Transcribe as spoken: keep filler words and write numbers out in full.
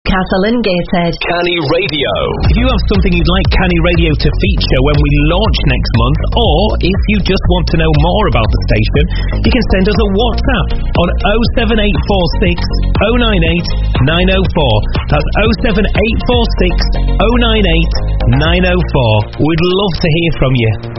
Castle and Gateshead. Canny Radio. If you have something you'd like Canny Radio to feature when we launch next month, or if you just want to know more about the station, you can send us a WhatsApp on oh seven eight four six oh nine eight nine oh four. That's oh seven eight four six oh nine eight nine oh four. We'd love to hear from you.